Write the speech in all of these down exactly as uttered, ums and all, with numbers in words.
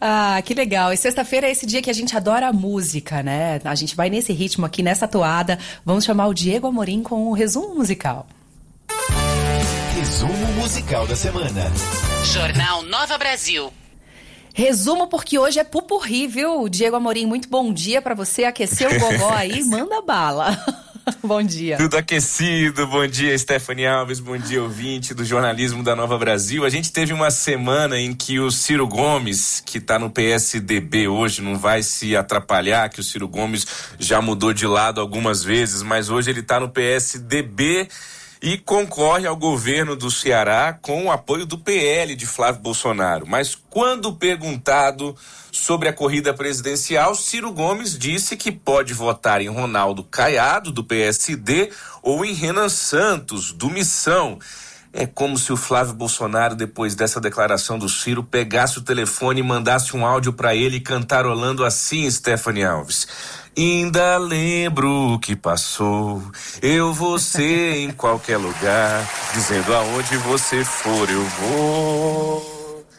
Ah, que legal. E sexta-feira é esse dia que a gente adora a música, né? A gente vai nesse ritmo aqui, nessa toada. Vamos chamar o Diego Amorim com o resumo musical. Resumo musical da semana. Jornal Nova Brasil. Resumo porque hoje é pupurri, viu? Diego Amorim, muito bom dia pra você. Aqueceu o gogó aí, manda bala. Bom dia. Tudo aquecido, bom dia Stephanie Alves, bom dia ouvinte do jornalismo da Nova Brasil. A gente teve uma semana em que o Ciro Gomes, que está no P S D B hoje, não vai se atrapalhar, que o Ciro Gomes já mudou de lado algumas vezes, mas hoje ele está no P S D B e concorre ao governo do Ceará com o apoio do P L de Flávio Bolsonaro. Mas quando perguntado sobre a corrida presidencial, Ciro Gomes disse que pode votar em Ronaldo Caiado, do P S D, ou em Renan Santos, do Missão. É como se o Flávio Bolsonaro, depois dessa declaração do Ciro, pegasse o telefone e mandasse um áudio para ele cantarolando assim, Stephanie Alves. Ainda lembro o que passou, eu vou ser em qualquer lugar, dizendo aonde você for eu vou.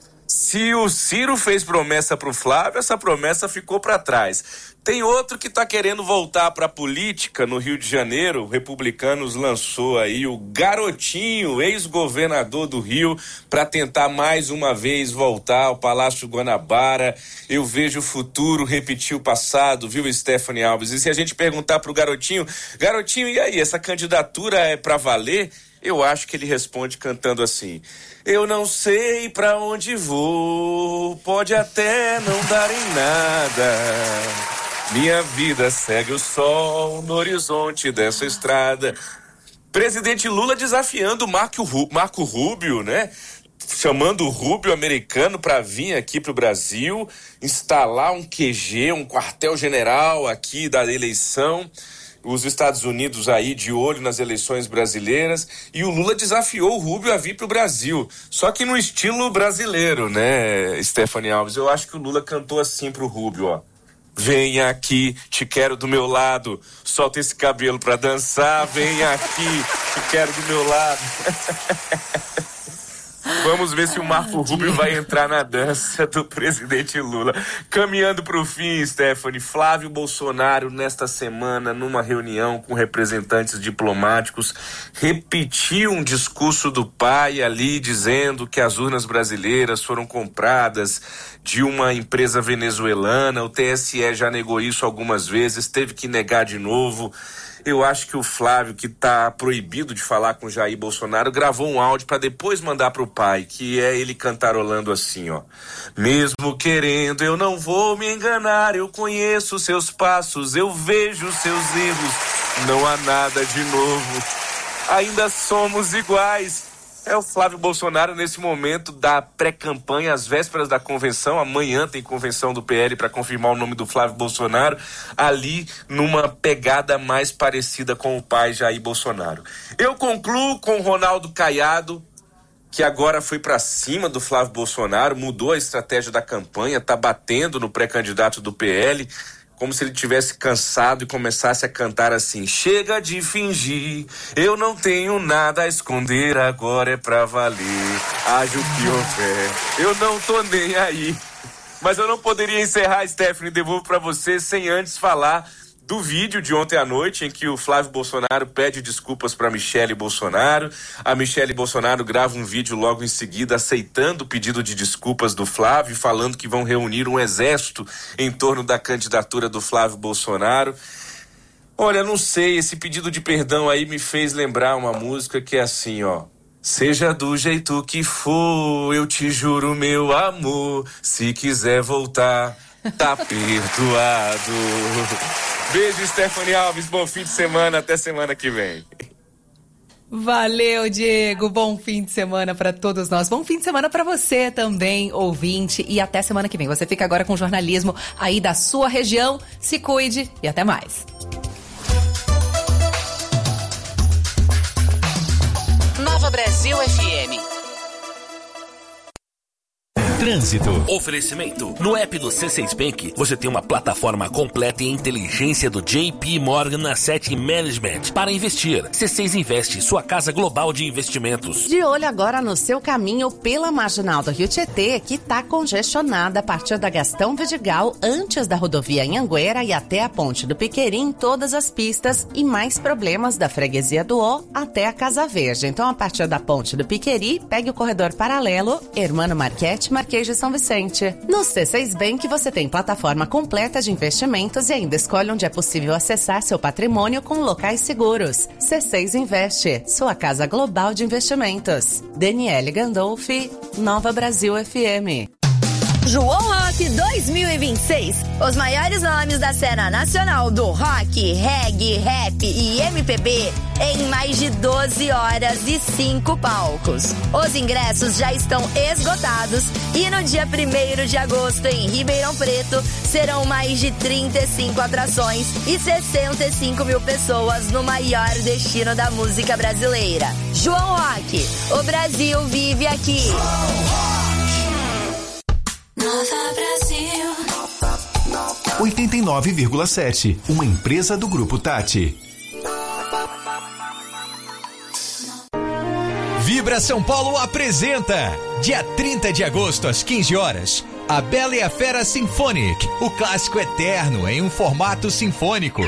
Se o Ciro fez promessa pro Flávio, essa promessa ficou para trás. Tem outro que tá querendo voltar pra política no Rio de Janeiro. O Republicanos lançou aí o Garotinho, ex-governador do Rio, para tentar mais uma vez voltar ao Palácio Guanabara. Eu vejo o futuro repetir o passado, viu, Stephanie Alves? E se a gente perguntar pro Garotinho, Garotinho, e aí, essa candidatura é pra valer? Eu acho que ele responde cantando assim: eu não sei pra onde vou, pode até não dar em nada. Minha vida segue o sol no horizonte dessa estrada. Presidente Lula desafiando Marco, Ru- Marco Rubio, né? Chamando o Rubio americano para vir aqui pro Brasil, instalar um Q G, um quartel-general aqui da eleição. Os Estados Unidos aí de olho nas eleições brasileiras, e o Lula desafiou o Rubio a vir pro Brasil, só que no estilo brasileiro, né, Stephanie Alves? Eu acho que o Lula cantou assim pro Rubio, ó: vem aqui, te quero do meu lado, solta esse cabelo pra dançar, vem aqui, te quero do meu lado. Vamos ver se o Marco Rubio vai entrar na dança do presidente Lula. Caminhando para o fim, Stephanie, Flávio Bolsonaro, nesta semana, numa reunião com representantes diplomáticos, repetiu um discurso do pai ali, dizendo que as urnas brasileiras foram compradas de uma empresa venezuelana. O T S E já negou isso algumas vezes, teve que negar de novo. Eu acho que o Flávio, que está proibido de falar com Jair Bolsonaro, gravou um áudio para depois mandar pro pai, que é ele cantarolando assim, ó: mesmo querendo, eu não vou me enganar, eu conheço seus passos, eu vejo seus erros, não há nada de novo, ainda somos iguais. É o Flávio Bolsonaro nesse momento da pré-campanha, às vésperas da convenção. Amanhã tem convenção do P L para confirmar o nome do Flávio Bolsonaro, ali numa pegada mais parecida com o pai Jair Bolsonaro. Eu concluo com o Ronaldo Caiado, que agora foi para cima do Flávio Bolsonaro, mudou a estratégia da campanha, tá batendo no pré-candidato do P L, como se ele tivesse cansado e começasse a cantar assim: chega de fingir, eu não tenho nada a esconder, agora é pra valer, haja o que houver, eu não tô nem aí. Mas eu não poderia encerrar, Stephanie, devolvo pra você sem antes falar do vídeo de ontem à noite, em que o Flávio Bolsonaro pede desculpas para Michele Bolsonaro. A Michele Bolsonaro grava um vídeo logo em seguida aceitando o pedido de desculpas do Flávio, falando que vão reunir um exército em torno da candidatura do Flávio Bolsonaro. Olha, não sei, esse pedido de perdão aí me fez lembrar uma música que é assim, ó: seja do jeito que for, eu te juro, meu amor, se quiser voltar, tá perdoado. Beijo, Stephanie Alves, bom fim de semana, até semana que vem. Valeu, Diego, bom fim de semana para todos nós, bom fim de semana para você também, ouvinte, e até semana que vem. Você fica agora com o jornalismo aí da sua região, se cuide e até mais. Nova Brasil F M. Trânsito. Oferecimento. No app do C seis Bank, você tem uma plataforma completa em inteligência do J P Morgan Asset Management para investir. C seis Investe, sua casa global de investimentos. De olho agora no seu caminho pela Marginal do Rio Tietê, que está congestionada a partir da Gastão Vidigal, antes da rodovia Anhanguera e até a Ponte do Piquerim, todas as pistas e mais problemas da Freguesia do O até a Casa Verde. Então, a partir da Ponte do Piqueri, pegue o corredor paralelo, Hermano Marquete, Marquês de São Vicente. No C seis Bank, você tem plataforma completa de investimentos e ainda escolhe onde é possível acessar seu patrimônio com locais seguros. C seis Investe, sua casa global de investimentos. Daniele Gandolfi, Nova Brasil F M. João Rock dois mil e vinte e seis. Os maiores nomes da cena nacional do rock, reggae, rap e M P B em mais de doze horas e cinco palcos. Os ingressos já estão esgotados e no dia primeiro de agosto em Ribeirão Preto serão mais de trinta e cinco atrações e sessenta e cinco mil pessoas no maior destino da música brasileira. João Rock, o Brasil vive aqui. Nova Brasil. oitenta e nove vírgula sete, uma empresa do Grupo Tati. Vibra São Paulo apresenta, dia trinta de agosto às quinze horas, A Bela e a Fera Symphonic, o clássico eterno em um formato sinfônico.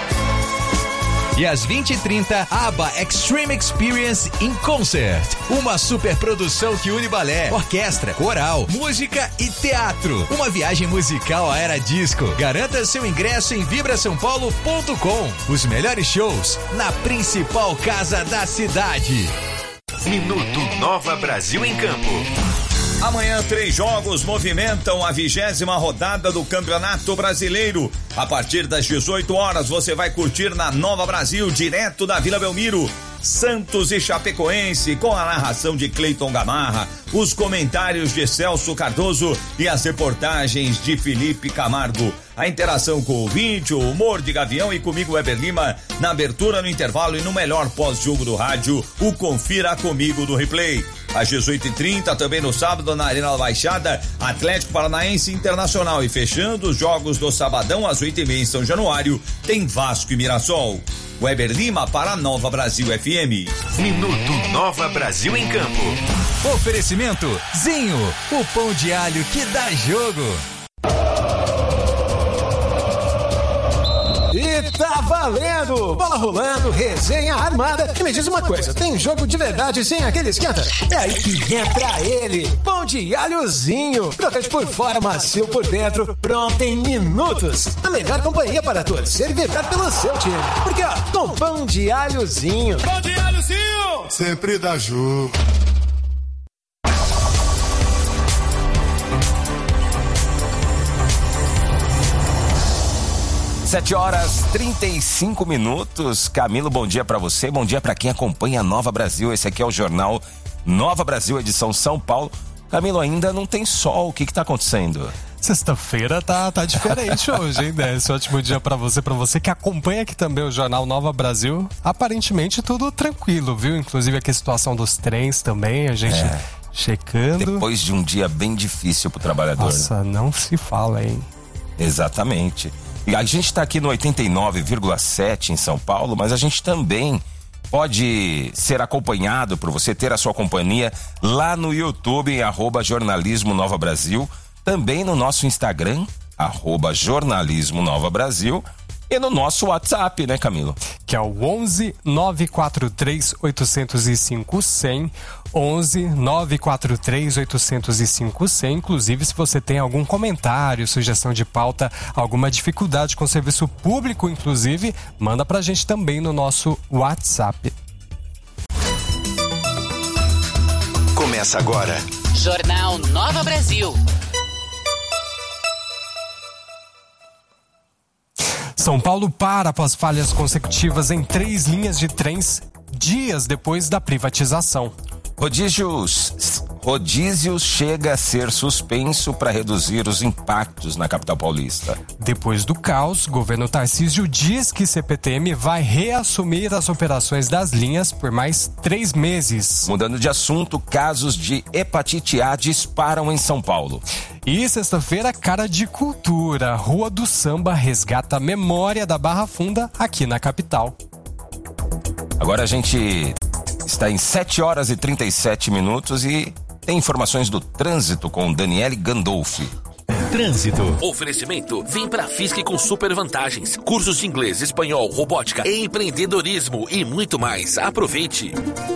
E às vinte e trinta, ABBA Extreme Experience in Concert. Uma superprodução que une balé, orquestra, coral, música e teatro. Uma viagem musical à era disco. Garanta seu ingresso em vibra são paulo ponto com. Os melhores shows na principal casa da cidade. Minuto Nova Brasil em Campo. Amanhã, três jogos movimentam a vigésima rodada do Campeonato Brasileiro. A partir das dezoito horas, você vai curtir na Nova Brasil, direto da Vila Belmiro, Santos e Chapecoense, com a narração de Cleiton Gamarra, os comentários de Celso Cardoso e as reportagens de Felipe Camargo. A interação com o ouvinte, o humor de Gavião e comigo, Weber Lima, na abertura, no intervalo e no melhor pós-jogo do rádio, o Confira Comigo do Replay. Às dezoito e trinta, também no sábado, na Arena da Baixada, Atlético Paranaense Internacional. E fechando os jogos do sabadão, às oito e meia em São Januário, tem Vasco e Mirassol. Weber Lima para Nova Brasil F M. Minuto Nova Brasil em Campo. Oferecimento Zinho, o pão de alho que dá jogo. E tá valendo! Bola rolando, resenha armada. E me diz uma coisa, tem jogo de verdade sem aquele esquenta? É aí que entra ele, pão de alhozinho. Crocante por fora, macio por dentro, pronto em minutos. A melhor companhia para torcer e vibrar pelo seu time. Porque ó, com pão de alhozinho. Pão de alhozinho! Sempre dá jogo. Sete horas trinta e cinco minutos. Camilo, bom dia pra você, bom dia pra quem acompanha a Nova Brasil. Esse aqui é o jornal Nova Brasil, edição São Paulo. Camilo, ainda não tem sol, o que que tá acontecendo? Sexta-feira tá, tá diferente hoje, hein, né? Esse ótimo dia pra você, pra você que acompanha aqui também o jornal Nova Brasil. Aparentemente tudo tranquilo, viu? Inclusive aqui a situação dos trens também, a gente é. checando. Depois de um dia bem difícil pro trabalhador. Nossa, né? Não se fala, hein? Exatamente. E a gente está aqui no oitenta e nove vírgula sete em São Paulo, mas a gente também pode ser acompanhado por você, ter a sua companhia lá no YouTube, em arroba Jornalismo Nova Brasil, também no nosso Instagram, arroba Jornalismo Nova Brasil, e no nosso WhatsApp, né, Camilo? Que é o onze nove quatro três oito zero cinco cem, onze nove quatro três oito zero cinco cem. Inclusive, se você tem algum comentário, sugestão de pauta, alguma dificuldade com o serviço público, inclusive, manda pra gente também no nosso WhatsApp. Começa agora. Jornal Nova Brasil. São Paulo para após falhas consecutivas em três linhas de trens dias depois da privatização. Rodízios, rodízios chega a ser suspenso para reduzir os impactos na capital paulista. Depois do caos, o governo Tarcísio diz que C P T M vai reassumir as operações das linhas por mais três meses. Mudando de assunto, casos de hepatite A disparam em São Paulo. E sexta-feira, cara de cultura. Rua do Samba resgata a memória da Barra Funda aqui na capital. Agora a gente está em sete horas e trinta e sete minutos e tem informações do trânsito com Daniele Gandolfi. Trânsito. Oferecimento. Vem pra Fisk com super vantagens. Cursos de inglês, espanhol, robótica, empreendedorismo e muito mais. Aproveite.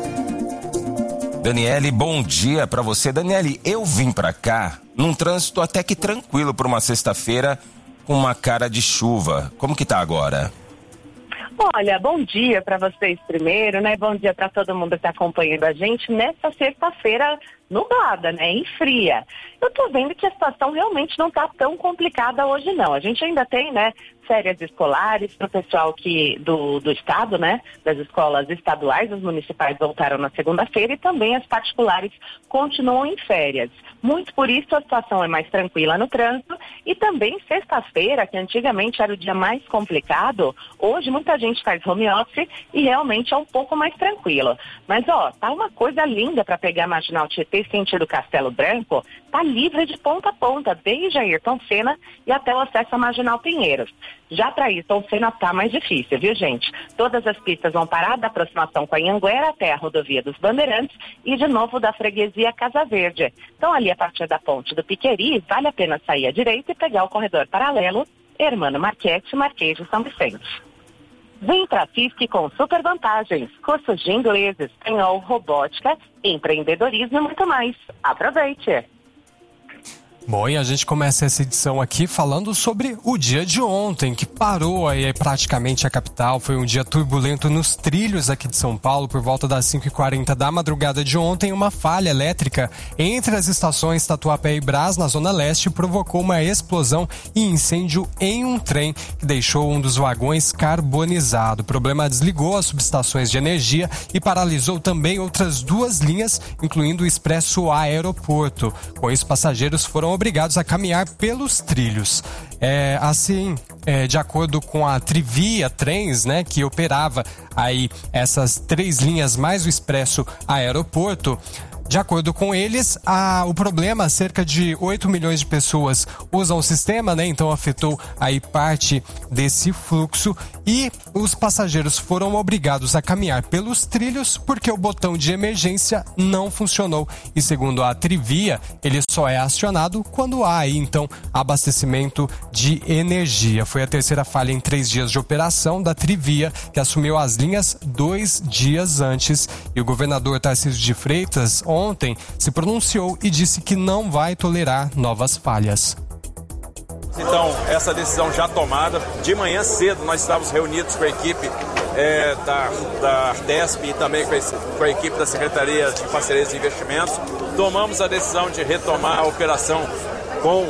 Daniele, bom dia pra você. Daniele, eu vim pra cá num trânsito até que tranquilo por uma sexta-feira com uma cara de chuva. Como que tá agora? Olha, bom dia para vocês primeiro, né? Bom dia para todo mundo que está acompanhando a gente nessa sexta-feira nublada, né? E fria. Eu tô vendo que a situação realmente não tá tão complicada hoje, não. A gente ainda tem, né, férias escolares para o pessoal que, do, do estado, né? Das escolas estaduais, os municipais voltaram na segunda-feira e também as particulares continuam em férias. Muito por isso a situação é mais tranquila no trânsito e também sexta-feira, que antigamente era o dia mais complicado, hoje muita gente faz home office e realmente é um pouco mais tranquilo. Mas ó, tá uma coisa linda para pegar a Marginal Tietê sentido Castelo Branco, tá livre de ponta a ponta, desde Ayrton Senna e até o acesso à Marginal Pinheiros. Já para Ayrton Senna tá mais difícil, viu, gente? Todas as pistas vão parar da aproximação com a Anhanguera até a rodovia dos Bandeirantes e de novo da freguesia Casa Verde. Então ali a partir da ponte do Piqueri, vale a pena sair à direita e pegar o corredor paralelo Hermano Marchetti, Marquês de São Vicente. Vem para a Fisk com super vantagens, cursos de inglês, espanhol, robótica, empreendedorismo e muito mais. Aproveite! Bom, e a gente começa essa edição aqui falando sobre o dia de ontem, que parou aí praticamente a capital. Foi um dia turbulento nos trilhos aqui de São Paulo. Por volta das cinco e quarenta da madrugada de ontem, uma falha elétrica entre as estações Tatuapé e Brás, na Zona Leste, provocou uma explosão e incêndio em um trem que deixou um dos vagões carbonizado. O problema desligou as subestações de energia e paralisou também outras duas linhas, incluindo o Expresso Aeroporto. Com isso, passageiros foram obrigados a caminhar pelos trilhos. É, assim, é, de acordo com a Trivia Trens, né, que operava aí essas três linhas mais o Expresso Aeroporto, de acordo com eles, a, o problema, cerca de oito milhões de pessoas usam o sistema, né? Então afetou aí parte desse fluxo e os passageiros foram obrigados a caminhar pelos trilhos porque o botão de emergência não funcionou. E segundo a Trivia, ele só é acionado quando há aí, então, abastecimento de energia. Foi a terceira falha em três dias de operação da Trivia, que assumiu as linhas dois dias antes. E o governador Tarcísio de Freitas ontem se pronunciou e disse que não vai tolerar novas falhas. Então, essa decisão já tomada, de manhã cedo nós estávamos reunidos com a equipe é, da, da Artesp e também com a, com a equipe da Secretaria de Parcerias e Investimentos, tomamos a decisão de retomar a operação com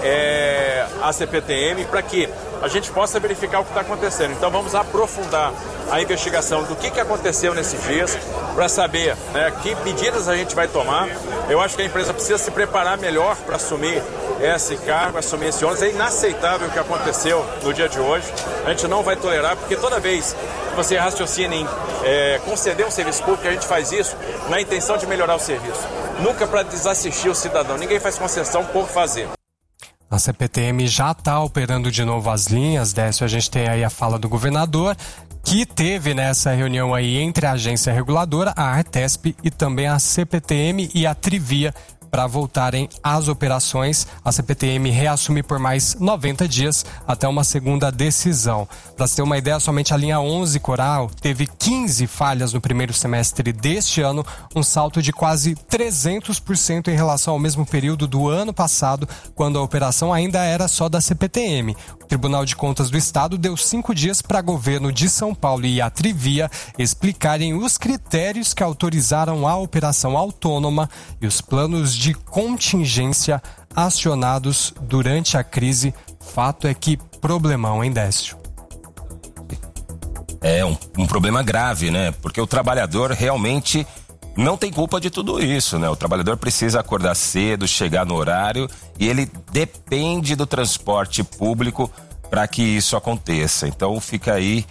é, a C P T M para que a gente possa verificar o que está acontecendo. Então vamos aprofundar a investigação do que, que aconteceu nesses dias para saber, né, que medidas a gente vai tomar. Eu acho que a empresa precisa se preparar melhor para assumir esse cargo, assumir esse ônibus. É inaceitável o que aconteceu no dia de hoje. A gente não vai tolerar, porque toda vez que você raciocina em é, conceder um serviço público, a gente faz isso na intenção de melhorar o serviço. Nunca para desassistir o cidadão. Ninguém faz concessão por fazer. A C P T M já está operando de novo as linhas, Décio. A gente tem aí a fala do governador, que teve nessa reunião aí entre a agência reguladora, a Artesp e também a C P T M e a Trivia, para voltarem às operações. A C P T M reassume por mais noventa dias até uma segunda decisão. Para você ter uma ideia, somente a linha onze Coral teve quinze falhas no primeiro semestre deste ano, um salto de quase trezentos por cento em relação ao mesmo período do ano passado, quando a operação ainda era só da C P T M. O Tribunal de Contas do Estado deu cinco dias para o governo de São Paulo e a Trivia explicarem os critérios que autorizaram a operação autônoma e os planos de de contingência acionados durante a crise. Fato é que problemão, hein, Décio? É um, um problema grave, né? Porque o trabalhador realmente não tem culpa de tudo isso, né? O trabalhador precisa acordar cedo, chegar no horário e ele depende do transporte público para que isso aconteça. Então fica aí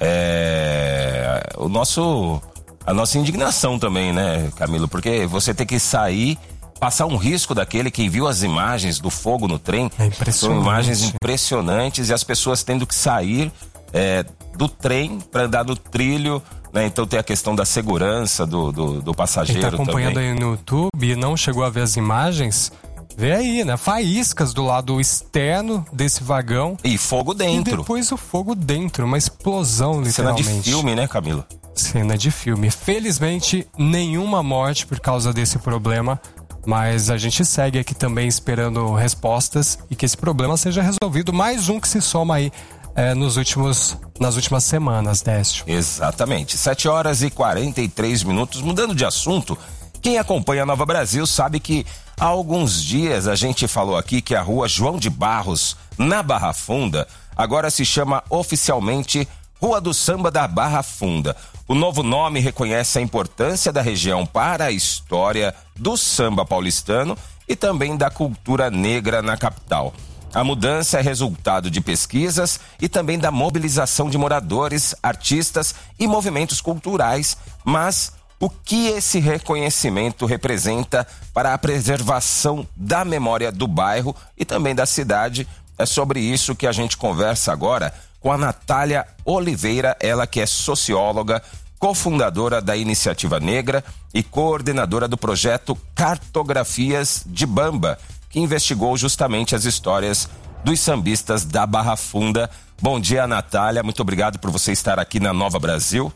é, o nosso, a nossa indignação também, né, Camilo? Porque você tem que sair, passar um risco daquele. Quem viu as imagens do fogo no trem, é são imagens impressionantes, e as pessoas tendo que sair é, do trem para andar no trilho, né? Então tem a questão da segurança do, do, do passageiro também. Quem tá acompanhando também. aí no YouTube e não chegou a ver as imagens, vê aí, né? Faíscas do lado externo desse vagão. E fogo dentro. E depois o fogo dentro, uma explosão, literalmente. Cena de filme, né, Camilo? Cena de filme. Felizmente, nenhuma morte por causa desse problema, mas a gente segue aqui também esperando respostas e que esse problema seja resolvido. Mais um que se soma aí é, nos últimos, nas últimas semanas, Décio. Exatamente. sete horas e quarenta e três minutos. Mudando de assunto, quem acompanha a Nova Brasil sabe que há alguns dias a gente falou aqui que a rua João de Barros, na Barra Funda, agora se chama oficialmente Rua do Samba da Barra Funda. O novo nome reconhece a importância da região para a história do samba paulistano e também da cultura negra na capital. A mudança é resultado de pesquisas e também da mobilização de moradores, artistas e movimentos culturais, mas o que esse reconhecimento representa para a preservação da memória do bairro e também da cidade? É sobre isso que a gente conversa agora com a Natália Oliveira, ela que é socióloga, cofundadora da Iniciativa Negra e coordenadora do projeto Cartografias de Bamba, que investigou justamente as histórias dos sambistas da Barra Funda. Bom dia, Natália, muito obrigado por você estar aqui na Nova Brasil.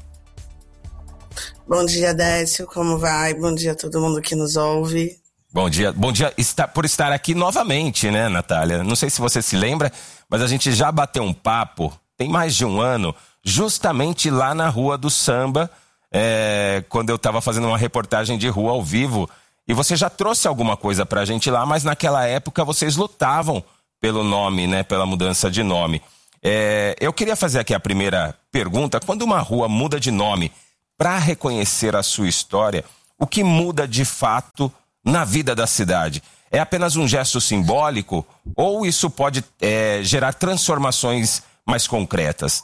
Bom dia, Décio, como vai? Bom dia a todo mundo que nos ouve. Bom dia, bom dia está, por estar aqui novamente, né, Natália? Não sei se você se lembra, mas a gente já bateu um papo, tem mais de um ano, justamente lá na Rua do Samba, é, quando eu estava fazendo uma reportagem de rua ao vivo, e você já trouxe alguma coisa pra gente lá, mas naquela época vocês lutavam pelo nome, né, pela mudança de nome. É, eu queria fazer aqui a primeira pergunta: quando uma rua muda de nome para reconhecer a sua história, o que muda de fato na vida da cidade? É apenas um gesto simbólico ou isso pode é, gerar transformações mais concretas?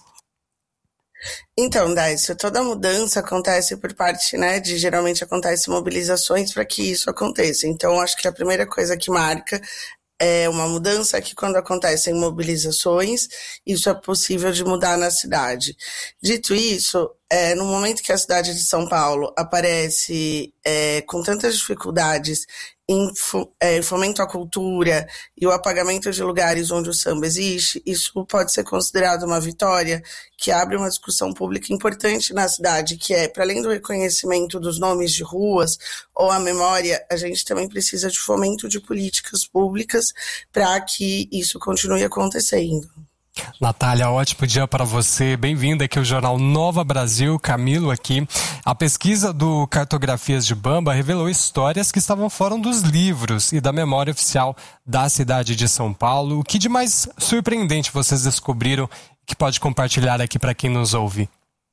Então, Décio, toda mudança acontece por parte, né, de geralmente acontece mobilizações para que isso aconteça. Então, acho que a primeira coisa que marca é uma mudança que quando acontecem mobilizações, isso é possível de mudar na cidade. Dito isso, é, no momento que a cidade de São Paulo aparece é, com tantas dificuldades em é, fomento à cultura e o apagamento de lugares onde o samba existe, isso pode ser considerado uma vitória que abre uma discussão pública importante na cidade, que é, para além do reconhecimento dos nomes de ruas ou a memória, a gente também precisa de fomento de políticas públicas para que isso continue acontecendo. Natália, ótimo dia para você. Bem-vinda aqui ao Jornal Nova Brasil. Camilo aqui. A pesquisa do Cartografias de Bamba revelou histórias que estavam fora dos livros e da memória oficial da cidade de São Paulo. O que de mais surpreendente vocês descobriram que pode compartilhar aqui para quem nos ouve?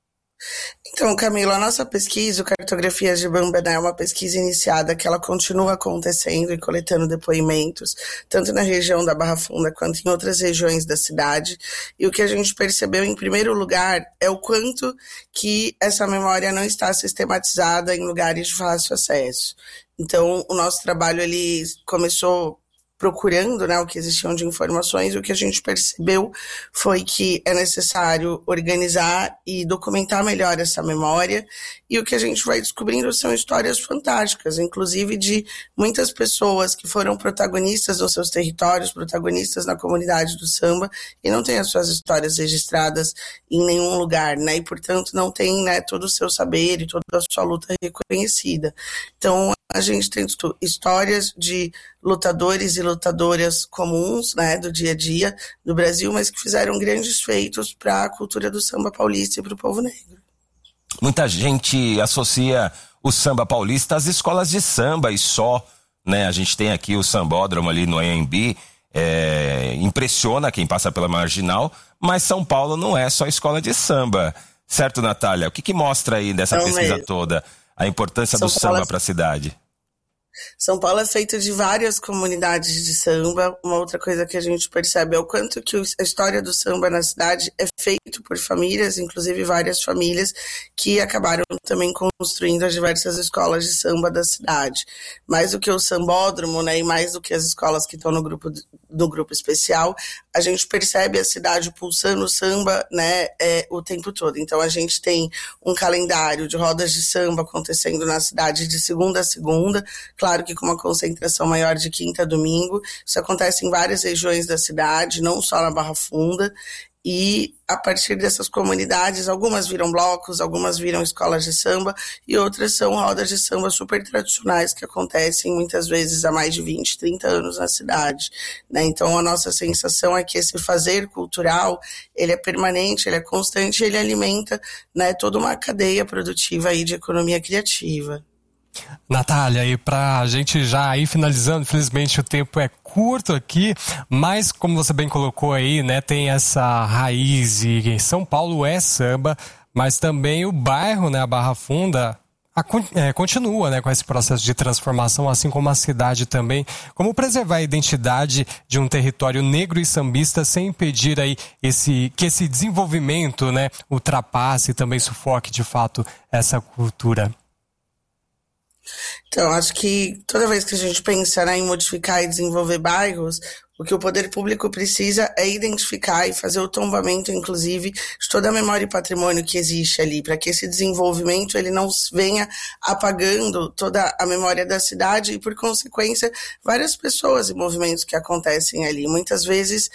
Então, Camilo, a nossa pesquisa, o Cartografias de Bamba, né, é uma pesquisa iniciada que ela continua acontecendo e coletando depoimentos, tanto na região da Barra Funda quanto em outras regiões da cidade. E o que a gente percebeu, em primeiro lugar, é o quanto que essa memória não está sistematizada em lugares de fácil acesso. Então, o nosso trabalho ele começou procurando, né, o que existiam de informações, e o que a gente percebeu foi que é necessário organizar e documentar melhor essa memória, e o que a gente vai descobrindo são histórias fantásticas, inclusive de muitas pessoas que foram protagonistas nos seus territórios, protagonistas na comunidade do samba, e não têm as suas histórias registradas em nenhum lugar, né, e portanto não tem, né, todo o seu saber e toda a sua luta reconhecida. Então, a gente tem histórias de lutadores e lutadoras comuns, né, do dia a dia do Brasil, mas que fizeram grandes feitos para a cultura do samba paulista e para o povo negro. Muita gente associa o samba paulista às escolas de samba e só, né? A gente tem aqui o sambódromo ali no A M B, é, impressiona quem passa pela Marginal, mas São Paulo não é só escola de samba, certo, Natália? O que que mostra aí dessa Não pesquisa mesmo. toda? a importância São do Paulo samba é- para a cidade. São Paulo é feito de várias comunidades de samba. Uma outra coisa que a gente percebe é o quanto que a história do samba na cidade é feito por famílias, inclusive várias famílias que acabaram também construindo as diversas escolas de samba da cidade. Mais do que o sambódromo, né, e mais do que as escolas que estão no grupo, no grupo especial, a gente percebe a cidade pulsando samba, né, é, o tempo todo. Então a gente tem um calendário de rodas de samba acontecendo na cidade de segunda a segunda, claro que com uma concentração maior de quinta a domingo. Isso acontece em várias regiões da cidade, não só na Barra Funda. E a partir dessas comunidades, algumas viram blocos, algumas viram escolas de samba e outras são rodas de samba super tradicionais que acontecem muitas vezes há mais de vinte, trinta anos na cidade, né? Então a nossa sensação é que esse fazer cultural, ele é permanente, ele é constante, ele alimenta, né, toda uma cadeia produtiva aí de economia criativa. Natália, e pra gente já ir finalizando, infelizmente o tempo é curto aqui, mas como você bem colocou aí, né, tem essa raiz e São Paulo é samba, mas também o bairro, né, a Barra Funda, a, é, continua, né, com esse processo de transformação, assim como a cidade também. Como preservar a identidade de um território negro e sambista sem impedir aí esse, que esse desenvolvimento, né, ultrapasse e também sufoque de fato essa cultura? Então, acho que toda vez que a gente pensa, né, em modificar e desenvolver bairros, o que o poder público precisa é identificar e fazer o tombamento, inclusive, de toda a memória e patrimônio que existe ali, para que esse desenvolvimento ele não venha apagando toda a memória da cidade e, por consequência, várias pessoas e movimentos que acontecem ali. Muitas vezes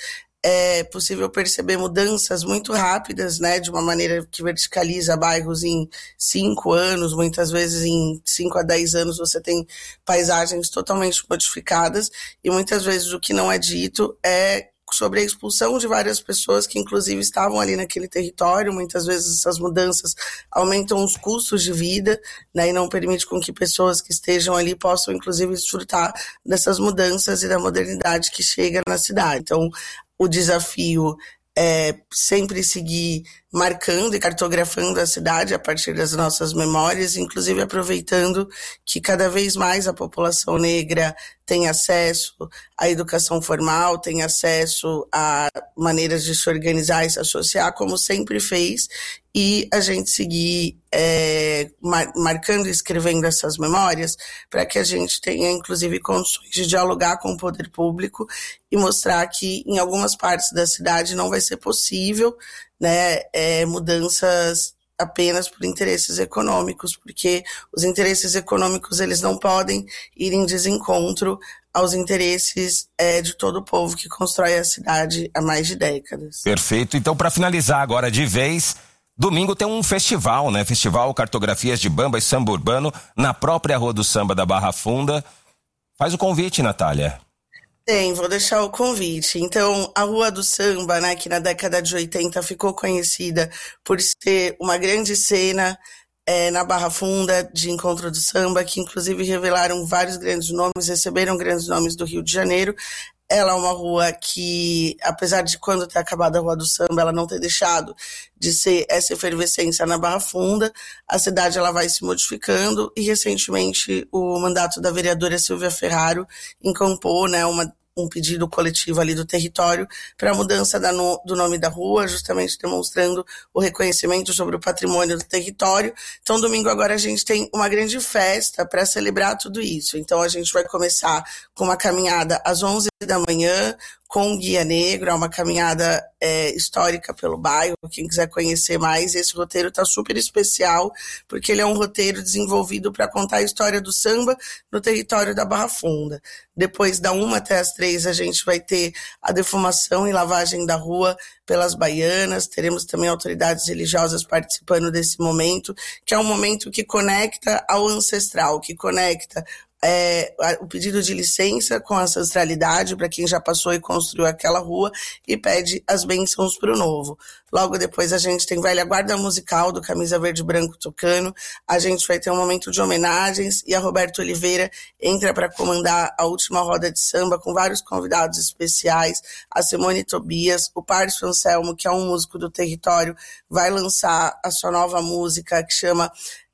é possível perceber mudanças muito rápidas, né, de uma maneira que verticaliza bairros em cinco anos, muitas vezes em cinco a dez anos você tem paisagens totalmente modificadas e muitas vezes o que não é dito é sobre a expulsão de várias pessoas que inclusive estavam ali naquele território. Muitas vezes essas mudanças aumentam os custos de vida, né, e não permite com que pessoas que estejam ali possam inclusive desfrutar dessas mudanças e da modernidade que chega na cidade. Então, o desafio é sempre seguir marcando e cartografando a cidade a partir das nossas memórias, inclusive aproveitando que cada vez mais a população negra tem acesso à educação formal, tem acesso a maneiras de se organizar e se associar, como sempre fez, e a gente seguir é, mar- marcando e escrevendo essas memórias para que a gente tenha, inclusive, condições de dialogar com o poder público e mostrar que em algumas partes da cidade não vai ser possível, né, é, mudanças apenas por interesses econômicos, porque os interesses econômicos eles não podem ir em desencontro aos interesses é, de todo o povo que constrói a cidade há mais de décadas. Perfeito. Então, para finalizar agora de vez, domingo tem um festival, né? Festival Cartografias de Bamba e Samba Urbano na própria Rua do Samba da Barra Funda. Faz o convite, Natália. Tem, vou deixar o convite. Então, a Rua do Samba, né, que na década de oitenta ficou conhecida por ser uma grande cena é, na Barra Funda de encontro do samba, que inclusive revelaram vários grandes nomes, receberam grandes nomes do Rio de Janeiro. Ela é uma rua que, apesar de quando ter acabado a Rua do Samba, ela não ter deixado de ser essa efervescência na Barra Funda, a cidade ela vai se modificando e recentemente o mandato da vereadora Silvia Ferraro encampou, né, uma um pedido coletivo ali do território para a mudança da no, do nome da rua, justamente demonstrando o reconhecimento sobre o patrimônio do território. Então, domingo agora a gente tem uma grande festa para celebrar tudo isso. Então, a gente vai começar com uma caminhada às onze da manhã, com o Guia Negro, é uma caminhada é, histórica pelo bairro. Quem quiser conhecer mais, esse roteiro está super especial, porque ele é um roteiro desenvolvido para contar a história do samba no território da Barra Funda. Depois, da uma até as três, a gente vai ter a defumação e lavagem da rua pelas baianas. Teremos também autoridades religiosas participando desse momento, que é um momento que conecta ao ancestral, que conecta É, o pedido de licença com a ancestralidade para quem já passou e construiu aquela rua e pede as bênçãos para o novo. Logo depois a gente tem Velha Guarda Musical do Camisa Verde e Branco tocando, a gente vai ter um momento de homenagens e a Roberto Oliveira entra para comandar a última roda de samba com vários convidados especiais, a Simone Tobias, o Párcio Anselmo, que é um músico do território, vai lançar a sua nova música que chama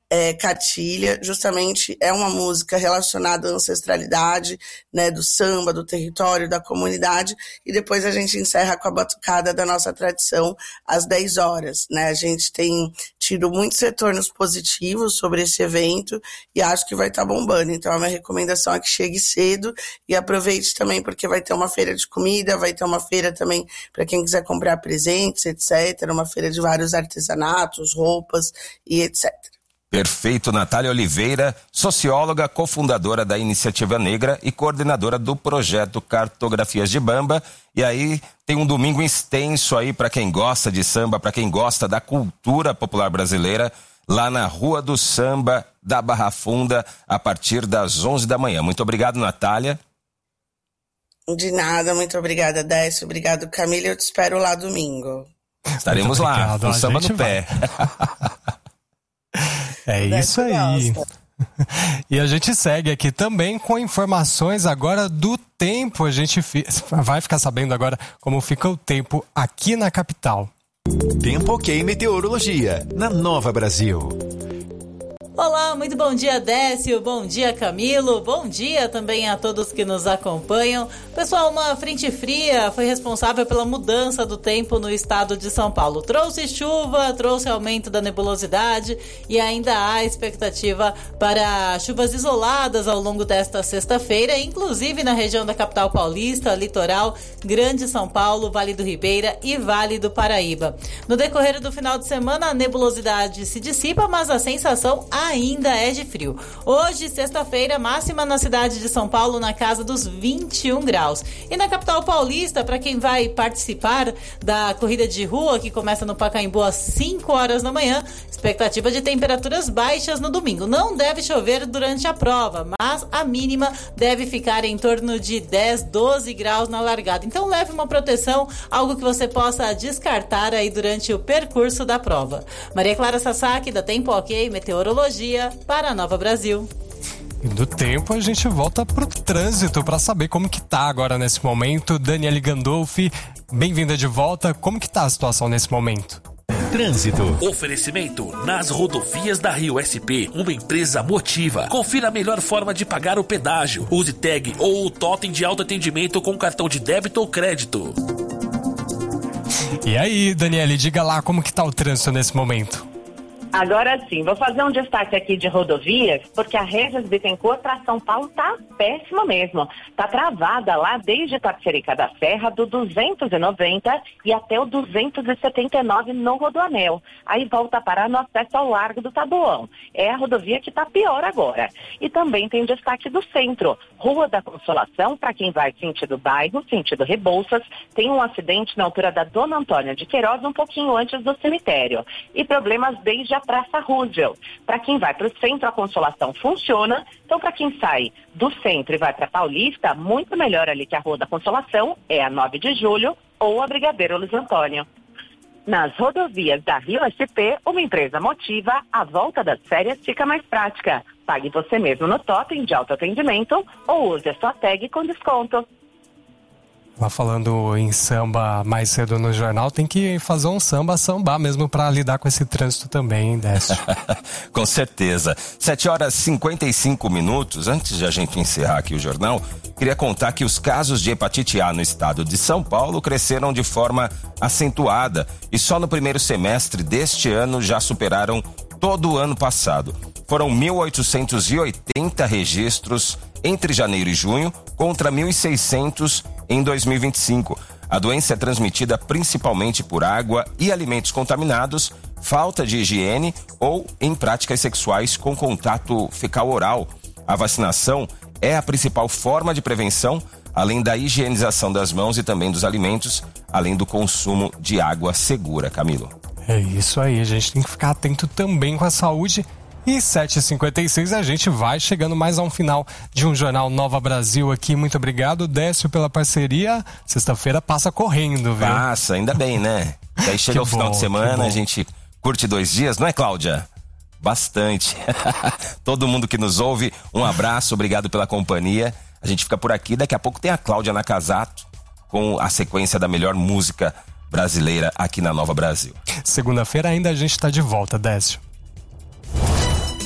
É, Cartilha, justamente é uma música relacionada à ancestralidade, né, do samba, do território, da comunidade, e depois a gente encerra com a batucada da nossa tradição às dez horas, né? A gente tem tido muitos retornos positivos sobre esse evento e acho que vai estar tá bombando, então a minha recomendação é que chegue cedo e aproveite também, porque vai ter uma feira de comida, vai ter uma feira também para quem quiser comprar presentes, etcétera, uma feira de vários artesanatos, roupas e etcétera. Perfeito, Natália Oliveira, socióloga, cofundadora da Iniciativa Negra e coordenadora do projeto Cartografias de Bamba. E aí tem um domingo extenso aí para quem gosta de samba, para quem gosta da cultura popular brasileira, lá na Rua do Samba da Barra Funda, a partir das onze da manhã. Muito obrigado, Natália. De nada, muito obrigada, Décio. Obrigado, Camila. Eu te espero lá domingo. Estaremos lá, com samba no pé. É isso aí. E a gente segue aqui também com informações agora do tempo. A gente fi- vai ficar sabendo agora como fica o tempo aqui na capital. Tempo Ok Meteorologia, na Nova Brasil. Olá, muito bom dia, Décio, bom dia, Camilo, bom dia também a todos que nos acompanham. Pessoal, uma frente fria foi responsável pela mudança do tempo no estado de São Paulo. Trouxe chuva, trouxe aumento da nebulosidade e ainda há expectativa para chuvas isoladas ao longo desta sexta-feira, inclusive na região da capital paulista, litoral, Grande São Paulo, Vale do Ribeira e Vale do Paraíba. No decorrer do final de semana, a nebulosidade se dissipa, mas a sensação ainda é de frio. Hoje, sexta-feira, máxima na cidade de São Paulo na casa dos vinte e um graus. E na capital paulista, para quem vai participar da corrida de rua, que começa no Pacaembu às cinco horas da manhã, expectativa de temperaturas baixas no domingo. Não deve chover durante a prova, mas a mínima deve ficar em torno de dez, doze graus na largada. Então leve uma proteção, algo que você possa descartar aí durante o percurso da prova. Maria Clara Sasaki, da Tempo Ok Meteorologia, para a Nova Brasil. E do tempo a gente volta pro trânsito para saber como que tá agora nesse momento. Daniele Gandolfi, bem-vinda de volta. Como que tá a situação nesse momento? Trânsito. Oferecimento nas rodovias da Rio S P, uma empresa Motiva. Confira a melhor forma de pagar o pedágio. Use tag ou o totem de autoatendimento com cartão de débito ou crédito. E aí, Daniele, diga lá como que tá o trânsito nesse momento. Agora sim, vou fazer um destaque aqui de rodovias, porque a Regis Bittencourt para São Paulo tá péssima mesmo. Tá travada lá desde Tapicerica da Serra, do duzentos e noventa e até o duzentos e setenta e nove no Rodoanel. Aí volta a parar no acesso ao Largo do Taboão. É a rodovia que tá pior agora. E também tem destaque do centro. Rua da Consolação, para quem vai sentido bairro, sentido Rebouças, tem um acidente na altura da Dona Antônia de Queiroz, um pouquinho antes do cemitério. E problemas desde a Praça Roosevelt. Para quem vai para o centro, a Consolação funciona. Então, para quem sai do centro e vai para Paulista, muito melhor ali que a Rua da Consolação é a nove de julho ou a Brigadeiro Luiz Antônio. Nas rodovias da Rio S P, uma empresa Motiva, a volta das férias fica mais prática. Pague você mesmo no totem de autoatendimento ou use a sua tag com desconto. Lá falando em samba mais cedo no jornal, tem que fazer um samba sambar mesmo para lidar com esse trânsito também, hein, Décio? Com certeza. sete horas e cinquenta e cinco minutos. Antes de a gente encerrar aqui o jornal, queria contar que os casos de hepatite A no estado de São Paulo cresceram de forma acentuada e só no primeiro semestre deste ano já superaram todo o ano passado. Foram mil oitocentos e oitenta registros entre janeiro e junho contra mil e seiscentos em dois mil e vinte e cinco. A doença é transmitida principalmente por água e alimentos contaminados, falta de higiene ou em práticas sexuais com contato fecal-oral. A vacinação é a principal forma de prevenção, além da higienização das mãos e também dos alimentos, além do consumo de água segura. Camilo. É isso aí, a gente tem que ficar atento também com a saúde. E sete e cinquenta e seis a gente vai chegando mais a um final de um Jornal Nova Brasil aqui. Muito obrigado, Décio, pela parceria. Sexta-feira passa correndo, viu? Passa, ainda bem, né? E aí chega o final de semana, a gente curte dois dias, não é, Cláudia? Bastante. Todo mundo que nos ouve, um abraço, obrigado pela companhia. A gente fica por aqui, daqui a pouco tem a Cláudia Nakazato com a sequência da melhor música brasileira aqui na Nova Brasil. Segunda-feira ainda a gente tá de volta, Décio.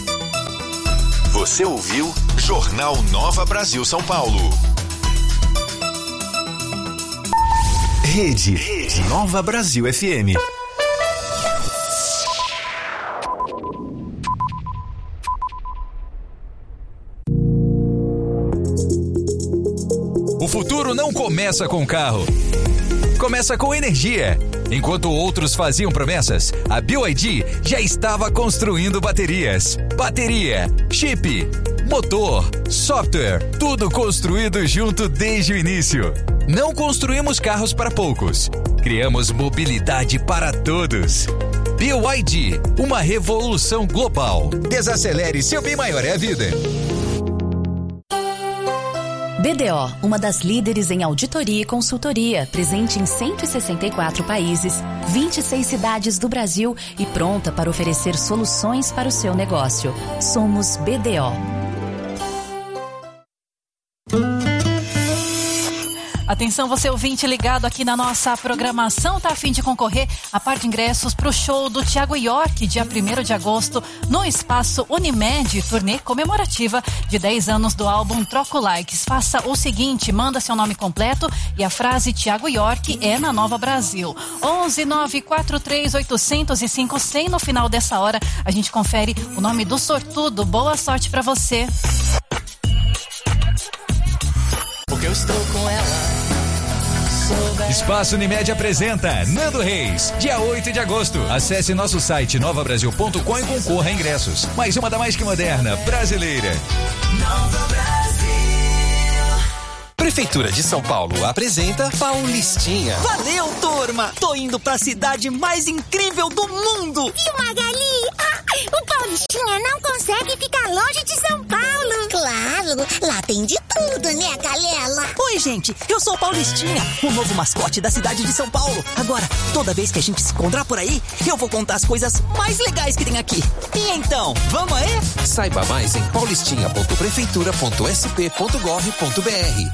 Você ouviu Jornal Nova Brasil São Paulo. Rede, Rede Nova Brasil F M. O futuro não começa com carro. Começa com energia. Enquanto outros faziam promessas, a B Y D já estava construindo baterias. Bateria, chip, motor, software, tudo construído junto desde o início. Não construímos carros para poucos. Criamos mobilidade para todos. B Y D, uma revolução global. Desacelere, seu bem maior é a vida. B D O, uma das líderes em auditoria e consultoria, presente em cento e sessenta e quatro países, vinte e seis cidades do Brasil e pronta para oferecer soluções para o seu negócio. Somos B D O. Atenção, você ouvinte ligado aqui na nossa programação, tá a fim de concorrer a par de ingressos pro show do Thiago York, dia primeiro de agosto, no espaço Unimed, turnê comemorativa de dez anos do álbum Troco Likes. Faça o seguinte, manda seu nome completo e a frase Thiago York é na Nova Brasil. onze nove quatro três oito zero cinco cem. No final dessa hora, a gente confere o nome do sortudo. Boa sorte pra você. Porque eu estou com ela. Espaço Unimed apresenta Nando Reis, dia oito de agosto. Acesse nosso site nova brasil ponto com e concorra a ingressos. Mais uma da mais que moderna brasileira. Nova Brasil. Prefeitura de São Paulo apresenta Paulistinha. Valeu, turma! Tô indo pra cidade mais incrível do mundo! Viu, Magali? Ah, o Paulistinha não consegue ficar longe de São Paulo. Claro, lá tem de tudo, né, galera? Oi, gente, eu sou o Paulistinha, o novo mascote da cidade de São Paulo. Agora, toda vez que a gente se encontrar por aí, eu vou contar as coisas mais legais que tem aqui. E então, vamos aí? Saiba mais em paulistinha ponto prefeitura ponto s p ponto gov ponto b r.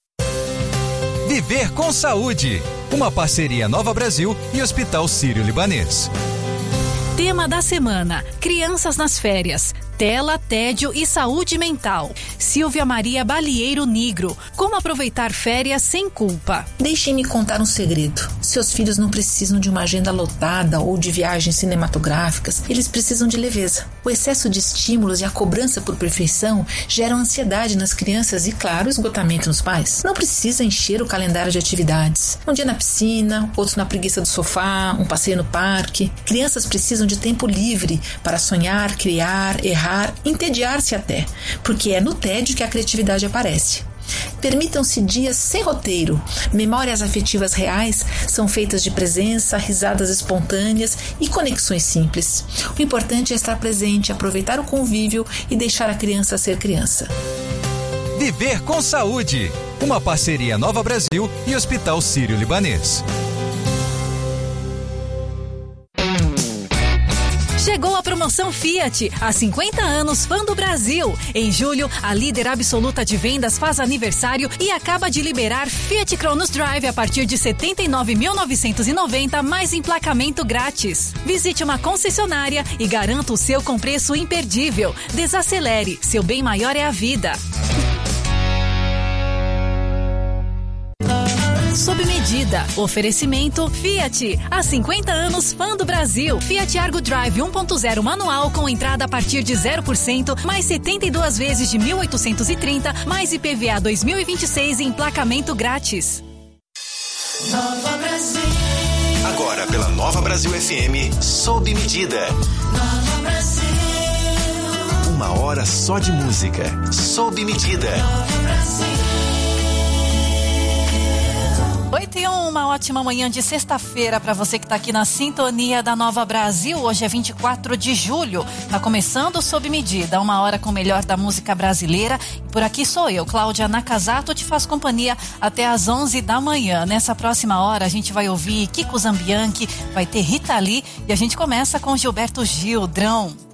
Viver com Saúde, uma parceria Nova Brasil e Hospital Sírio-Libanês. Tema da semana: crianças nas férias. Tela, tédio e saúde mental. Silvia Maria Balieiro Nigro. Como aproveitar férias sem culpa? Deixem-me contar um segredo. Seus filhos não precisam de uma agenda lotada ou de viagens cinematográficas. Eles precisam de leveza. O excesso de estímulos e a cobrança por perfeição geram ansiedade nas crianças e, claro, esgotamento nos pais. Não precisa encher o calendário de atividades. Um dia na piscina, outro na preguiça do sofá, um passeio no parque. Crianças precisam de tempo livre para sonhar, criar, errar, entediar-se até, porque é no tédio que a criatividade aparece. Permitam-se dias sem roteiro. Memórias afetivas reais são feitas de presença, risadas espontâneas e conexões simples. O importante é estar presente, aproveitar o convívio e deixar a criança ser criança. Viver com Saúde, uma parceria Nova Brasil e Hospital Sírio-Libanês. Chegou a promoção Fiat, há cinquenta anos fã do Brasil. Em julho, a líder absoluta de vendas faz aniversário e acaba de liberar Fiat Cronos Drive a partir de setenta e nove mil novecentos e noventa mais emplacamento grátis. Visite uma concessionária e garanta o seu com preço imperdível. Desacelere, seu bem maior é a vida. Sob medida. Oferecimento Fiat. Há cinquenta anos, fã do Brasil. Fiat Argo Drive um ponto zero manual com entrada a partir de zero por cento, mais setenta e duas vezes de mil oitocentos e trinta, mais I P V A dois mil e vinte e seis e emplacamento grátis. Nova Brasil. Agora pela Nova Brasil F M, sob medida. Nova Brasil. Uma hora só de música, sob medida. Nova Brasil. Oito e um, uma ótima manhã de sexta-feira para você que está aqui na sintonia da Nova Brasil. Hoje é vinte e quatro de julho, tá começando Sob Medida, uma hora com o melhor da música brasileira. E por aqui sou eu, Cláudia Nakazato, te faço companhia até às onze da manhã. Nessa próxima hora a gente vai ouvir Kiko Zambianchi, vai ter Rita Lee e a gente começa com Gilberto Gil, Drão.